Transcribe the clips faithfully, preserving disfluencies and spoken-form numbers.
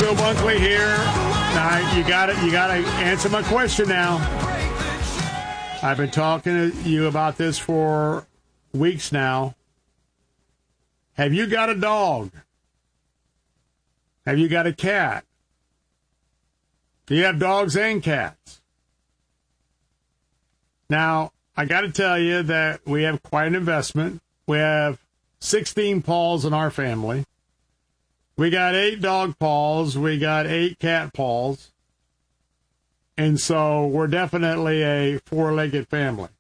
Bill Bunkley here. Now you got to you got to answer my question now. I've been talking to you about this for weeks now. Have you got a dog? Have you got a cat? Do you have dogs and cats? Now, I got to tell you that we have quite an investment. We have sixteen paws in our family. We got eight dog paws. We got eight cat paws. And so we're definitely a four-legged family.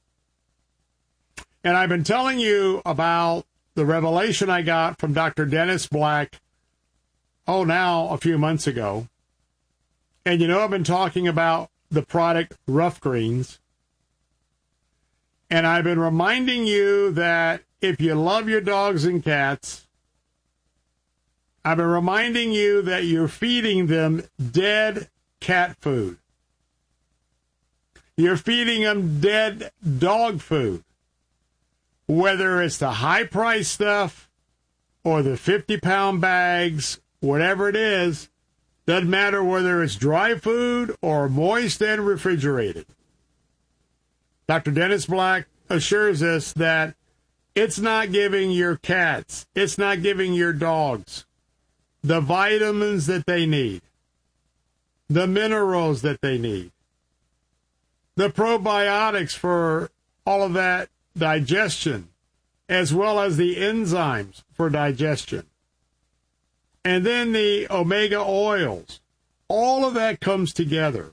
And I've been telling you about the revelation I got from Doctor Dennis Black, oh, now a few months ago. And you know I've been talking about the product Rough Greens. And I've been reminding you that if you love your dogs and cats, I've been reminding you that you're feeding them dead cat food. You're feeding them dead dog food. Whether it's the high-priced stuff or the fifty-pound bags, whatever it is, doesn't matter whether it's dry food or moist and refrigerated. Doctor Dennis Black assures us that it's not giving your cats, it's not giving your dogs the vitamins that they need, the minerals that they need, the probiotics for all of that digestion, as well as the enzymes for digestion. And then the omega oils. All of that comes together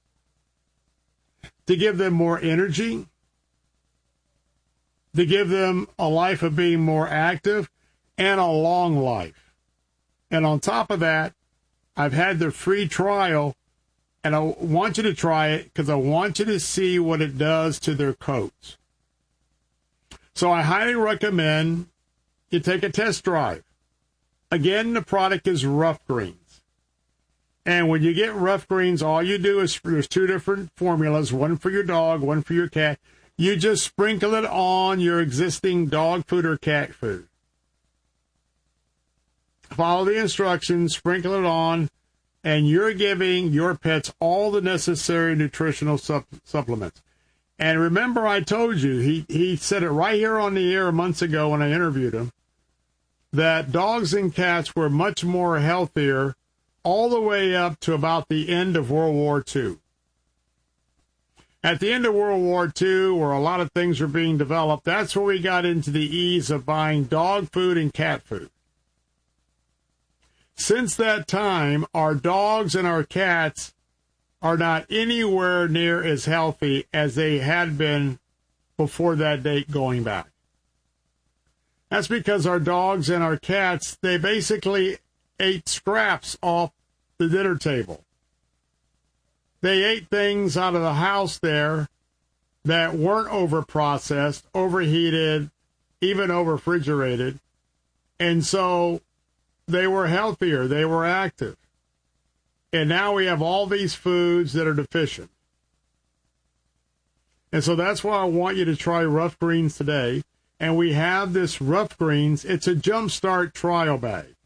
to give them more energy, to give them a life of being more active, and a long life. And on top of that, I've had the free trial, and I want you to try it because I want you to see what it does to their coats. So I highly recommend you take a test drive. Again, the product is Rough Greens. And when you get Rough Greens, all you do is, there's two different formulas, one for your dog, one for your cat. You just sprinkle it on your existing dog food or cat food. Follow the instructions, sprinkle it on, and you're giving your pets all the necessary nutritional sup- supplements. And remember, I told you, he, he said it right here on the air months ago when I interviewed him, that dogs and cats were much more healthier all the way up to about the end of World War Two. At the end of World War Two, where a lot of things were being developed, that's where we got into the ease of buying dog food and cat food. Since that time, our dogs and our cats are not anywhere near as healthy as they had been before that date going back. That's because our dogs and our cats, they basically ate scraps off the dinner table. They ate things out of the house there that weren't overprocessed, overheated, even over-refrigerated. And so they were healthier, they were active. And now we have all these foods that are deficient. And so that's why I want you to try Rough Greens today. And we have this Rough Greens. It's a Jumpstart trial bag.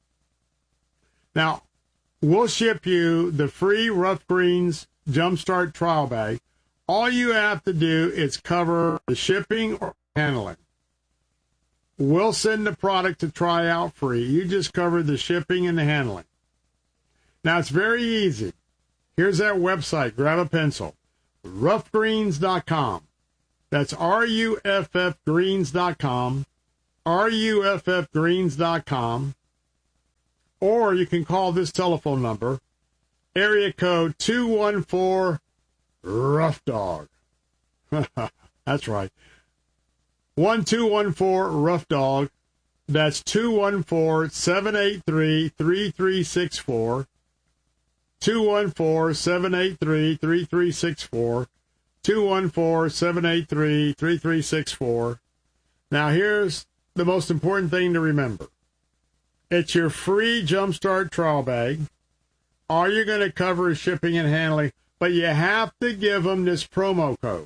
Now, we'll ship you the free Rough Greens Jumpstart trial bag. All you have to do is cover the shipping or handling. We'll send the product to try out free. You just cover the shipping and the handling. Now, it's very easy. Here's that website. Grab a pencil. rough greens dot com. That's R U F F greens dot com. R U F F greens dot com. Or you can call this telephone number, area code two one four, Rough Dog. That's right. one two one four, Rough Dog. That's two one four, seven eight three, three three six four. two one four, seven eight three, three three six four. two one four, seven eight three, three three six four. Now, here's the most important thing to remember. It's your free Jumpstart trial bag. All you're going to cover is shipping and handling, but you have to give them this promo code.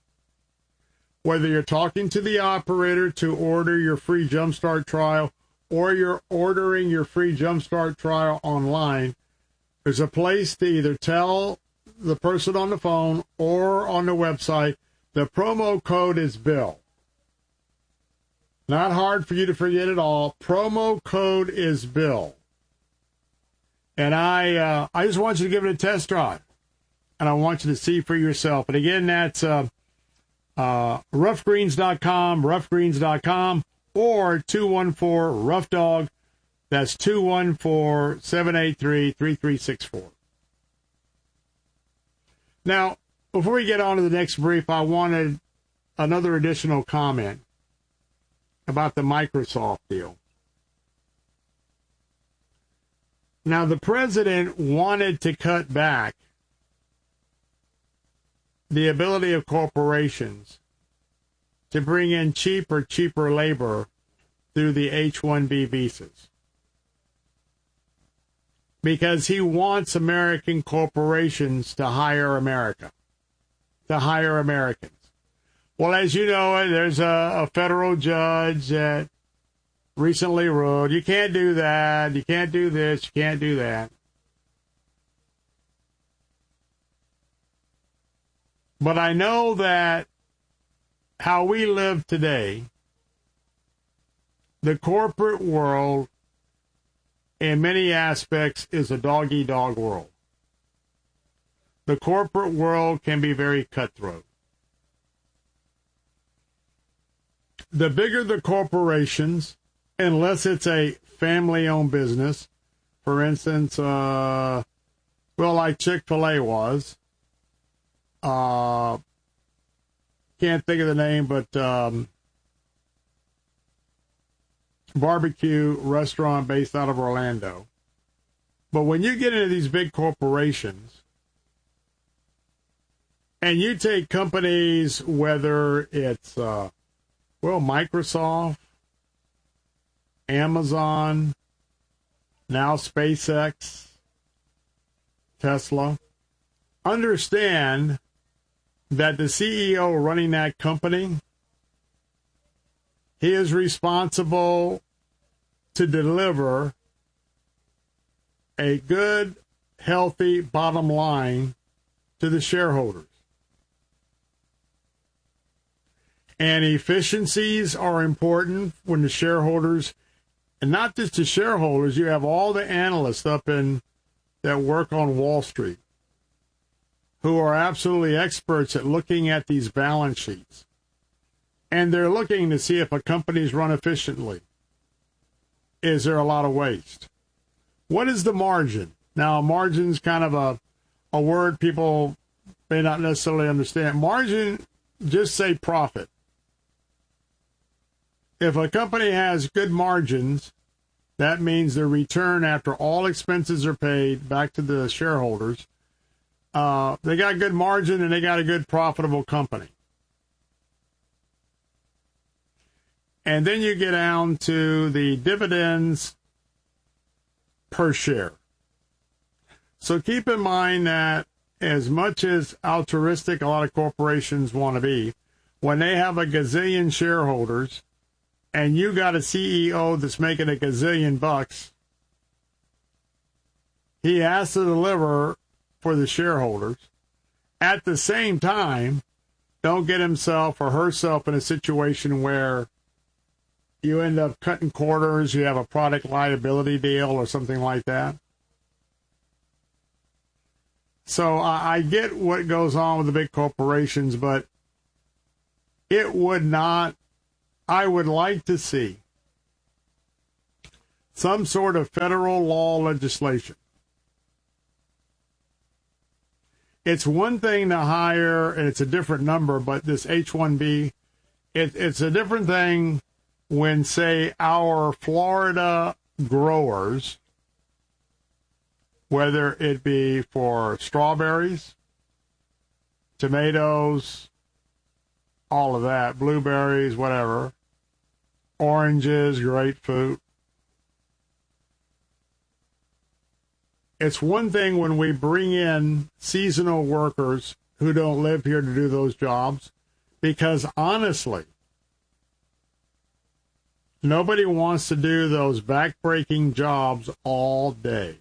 Whether you're talking to the operator to order your free Jumpstart trial, or you're ordering your free Jumpstart trial online, there's a place to either tell the person on the phone or on the website the promo code is Bill. Not hard for you to forget at all. Promo code is Bill. And I uh, I just want you to give it a test drive. And I want you to see for yourself. And again, that's uh, uh, rough greens dot com, rough greens dot com, or two one four, rough dog. That's two one four, seven eight three, three three six four. Now, before we get on to the next brief, I wanted another additional comment about the Microsoft deal. Now, the president wanted to cut back the ability of corporations to bring in cheaper, cheaper labor through the H one B visas, because he wants American corporations to hire America, to hire Americans. Well, as you know, there's a, a federal judge that recently ruled, you can't do that, you can't do this, you can't do that. But I know that how we live today, the corporate world, in many aspects, is a dog-eat-dog world. The corporate world can be very cutthroat. The bigger the corporations, unless it's a family-owned business, for instance, uh, well, like Chick-fil-A was, uh, can't think of the name, but um, barbecue restaurant based out of Orlando. But when you get into these big corporations, and you take companies, whether it's, uh, well, Microsoft, Amazon, now SpaceX, Tesla, understand that the C E O running that company, he is responsible to deliver a good, healthy bottom line to the shareholders. And efficiencies are important when the shareholders, and not just the shareholders, you have all the analysts up in that work on Wall Street who are absolutely experts at looking at these balance sheets. And they're looking to see if a company's run efficiently. Is there a lot of waste? What is the margin? Now, margin's kind of a, a word people may not necessarily understand. Margin, just say profit. If a company has good margins, that means the return after all expenses are paid back to the shareholders. Uh, they got good margin and they got a good profitable company. And then you get down to the dividends per share. So keep in mind that as much as altruistic a lot of corporations want to be, when they have a gazillion shareholders and you got a C E O that's making a gazillion bucks, he has to deliver for the shareholders. At the same time, don't get himself or herself in a situation where you end up cutting corners, you have a product liability deal or something like that. So I, I get what goes on with the big corporations, but it would not, I would like to see some sort of federal law legislation. It's one thing to hire, and it's a different number, but this H one B, it, it's a different thing when, say, our Florida growers, whether it be for strawberries, tomatoes, all of that, blueberries, whatever, oranges, grapefruit. It's one thing when we bring in seasonal workers who don't live here to do those jobs, because honestly, Nobody wants to do those back-breaking jobs all day.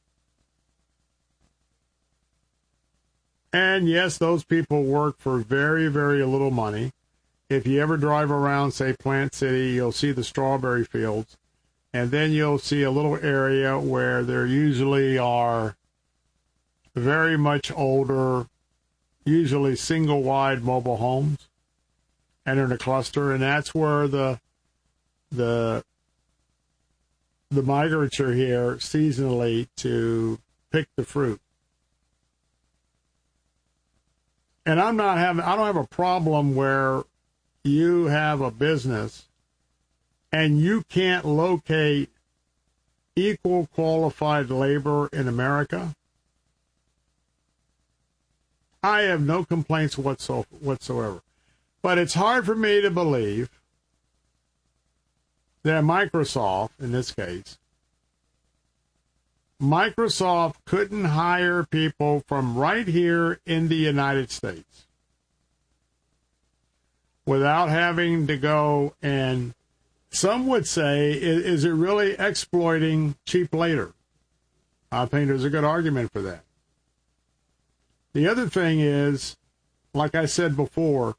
And yes, those people work for very, very little money. If you ever drive around, say, Plant City, you'll see the strawberry fields. And then you'll see a little area where there usually are very much older, usually single-wide mobile homes. And in a cluster, and that's where the the the migrants are here seasonally to pick the fruit. And I'm not having, I don't have a problem where you have a business and you can't locate equal qualified labor in America. I have no complaints whatsoever. But it's hard for me to believe that Microsoft, in this case, Microsoft couldn't hire people from right here in the United States without having to go and, some would say, is, is it really exploiting cheap labor? I think there's a good argument for that. The other thing is, like I said before,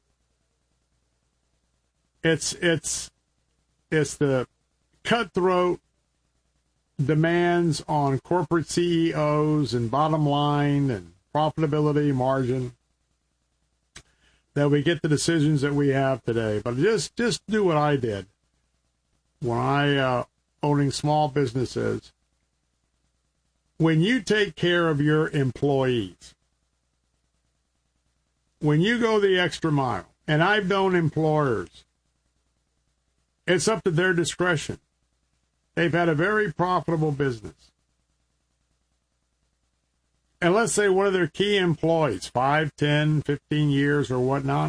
it's it's it's the cutthroat demands on corporate C E Os and bottom line and profitability margin that we get the decisions that we have today. But just just do what I did when I uh, owning small businesses. When you take care of your employees, when you go the extra mile, and I've known employers, it's up to their discretion. They've had a very profitable business. And let's say one of their key employees, five, ten, fifteen years or whatnot,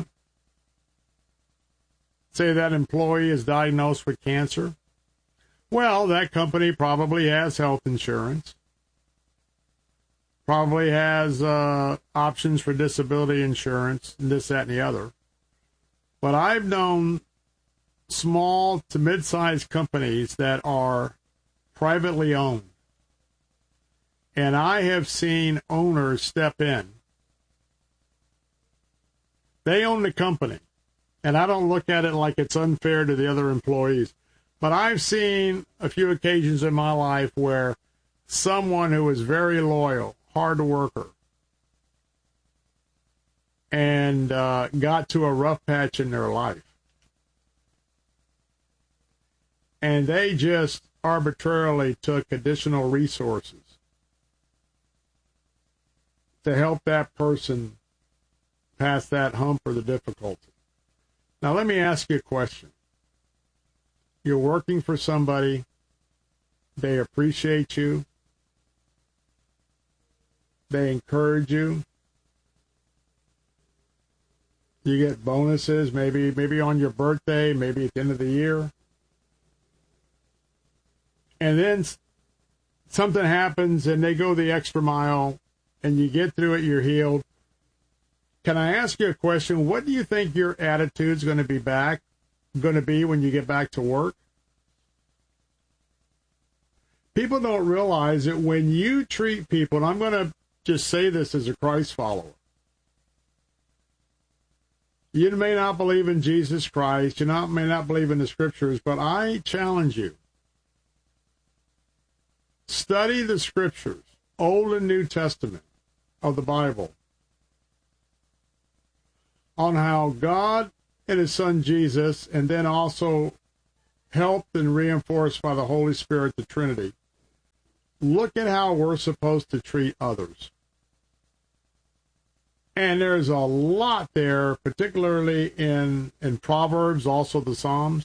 say that employee is diagnosed with cancer. Well, that company probably has health insurance, probably has uh, options for disability insurance, and this, that, and the other. But I've known small to mid-sized companies that are privately owned. And I have seen owners step in. They own the company. And I don't look at it like it's unfair to the other employees. But I've seen a few occasions in my life where someone who is very loyal, hard worker, and uh, got to a rough patch in their life. And they just arbitrarily took additional resources to help that person pass that hump or the difficulty. Now, let me ask you a question. You're working for somebody. They appreciate you. They encourage you. You get bonuses, maybe maybe on your birthday, maybe at the end of the year. And then something happens and they go the extra mile and you get through it, you're healed. Can I ask you a question? What do you think your attitude's going to be back, going to be when you get back to work? People don't realize that when you treat people, and I'm going to just say this as a Christ follower, you may not believe in Jesus Christ, you not, may not believe in the scriptures, but I challenge you. Study the scriptures, Old and New Testament of the Bible, on how God and his son Jesus, and then also helped and reinforced by the Holy Spirit, the Trinity. Look at how we're supposed to treat others. And there's a lot there, particularly in, in Proverbs, also the Psalms.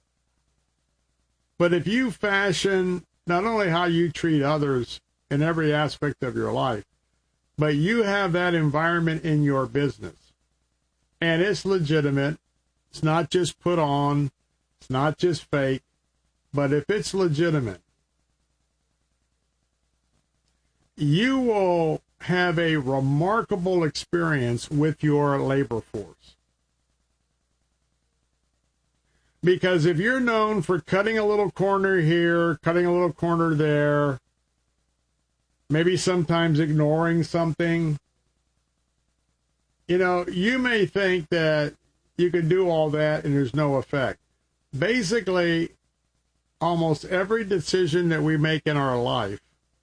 But if you fashion not only how you treat others in every aspect of your life, but you have that environment in your business, and it's legitimate, it's not just put on, it's not just fake, but if it's legitimate, you will have a remarkable experience with your labor force. Because if you're known for cutting a little corner here, cutting a little corner there, maybe sometimes ignoring something, you know, you may think that you can do all that and there's no effect. Basically, almost every decision that we make in our life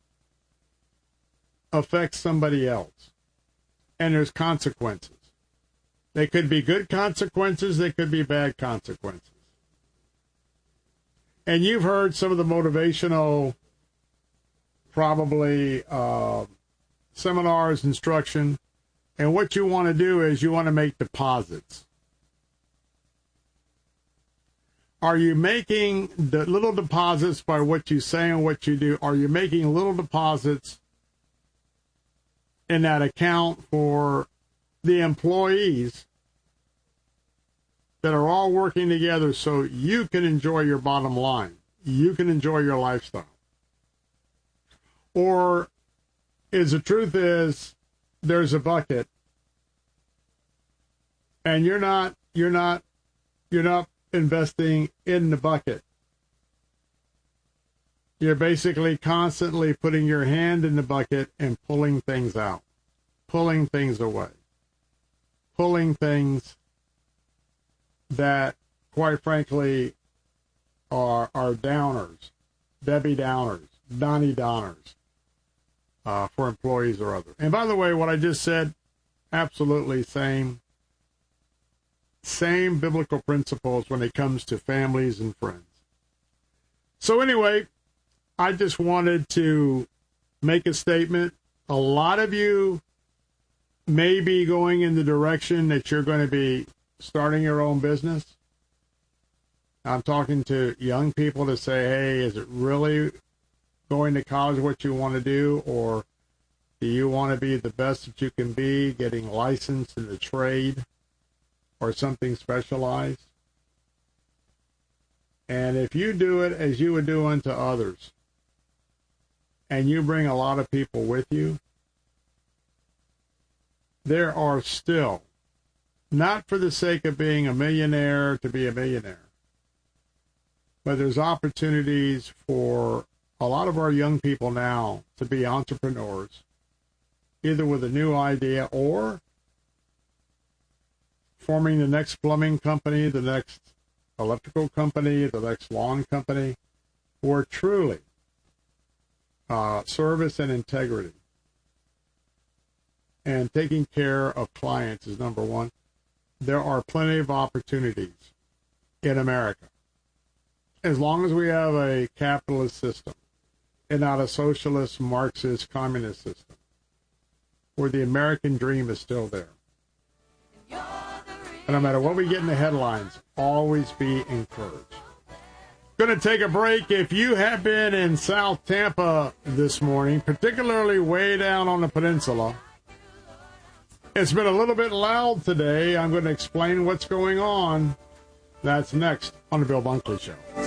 affects somebody else. And there's consequences. They could be good consequences, they could be bad consequences. And you've heard some of the motivational, probably, uh, seminars, instruction. And what you want to do is you want to make deposits. Are you making the little deposits by what you say and what you do? Are you making little deposits in that account for the employees that are all working together so you can enjoy your bottom line? You can enjoy your lifestyle. Or is the truth is there's a bucket and you're not you're not you're not investing in the bucket. You're basically constantly putting your hand in the bucket and pulling things out, pulling things away, pulling things that, quite frankly, are, are downers, Debbie Downers, Donnie Downers uh, for employees or others. And by the way, what I just said, absolutely same. Same biblical principles when it comes to families and friends. So anyway, I just wanted to make a statement. A lot of you may be going in the direction that you're going to be starting your own business. I'm talking to young people to say, hey, is it really going to college what you want to do? Or do you want to be the best that you can be, getting licensed in the trade? Or something specialized. And if you do it as you would do unto others, and you bring a lot of people with you, there are still, not for the sake of being a millionaire to be a millionaire, but there's opportunities for a lot of our young people now to be entrepreneurs, either with a new idea or forming the next plumbing company, the next electrical company, the next lawn company, or truly uh, service and integrity. And taking care of clients is number one. There are plenty of opportunities in America. As long as we have a capitalist system and not a socialist, Marxist, communist system, where the American dream is still there. And no matter what we get in the headlines, always be encouraged. Going to take a break. If you have been in South Tampa this morning, particularly way down on the peninsula, it's been a little bit loud today. I'm going to explain what's going on. That's next on the Bill Bunkley Show.